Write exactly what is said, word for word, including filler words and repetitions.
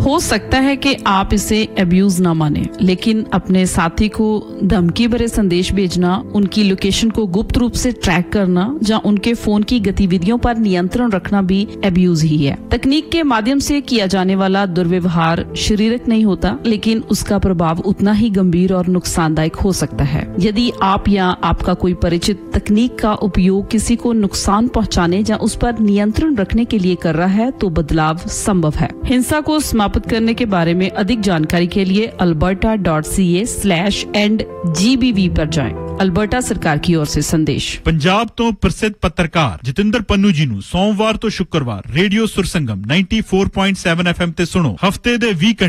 हो सकता है कि आप इसे अब्यूज ना माने, लेकिन अपने साथी को धमकी भरे संदेश भेजना, उनकी लोकेशन को गुप्त रूप से ट्रैक करना या उनके फोन की गतिविधियों पर नियंत्रण रखना भी अब्यूज ही है। तकनीक के माध्यम से किया जाने वाला दुर्व्यवहार शारीरिक नहीं होता, लेकिन उसका प्रभाव उतना ही गंभीर और नुकसानदायक हो सकता है। यदि आप या आपका कोई परिचित तकनीक का उपयोग किसी को नुकसान पहुंचाने या उस पर नियंत्रण रखने के लिए कर रहा है तो बदलाव संभव है। हिंसा को समाप्त करने के बारे में अधिक जानकारी के लिए Alberta dot C A slash and G B we पर जाएं। ਅਲਬਰਟਾ ਸਰਕਾਰ की ओर से संदेश। ਪੰਜਾਬ ਤੋਂ ਪ੍ਰਸਿੱਧ ਪੱਤਰਕਾਰ ਜਤਿੰਦਰ ਪੰਨੂ ਜੀ ਨੂੰ ਸੋਮਵਾਰ ਤੋਂ ਸ਼ੁੱਕਰਵਾਰ radio ਸੁਰਸੰਗਮ ninety four point seven F M ਤੇ ਸੁਣੋ। ਹਫਤੇ ਦੇ ਵੀਹ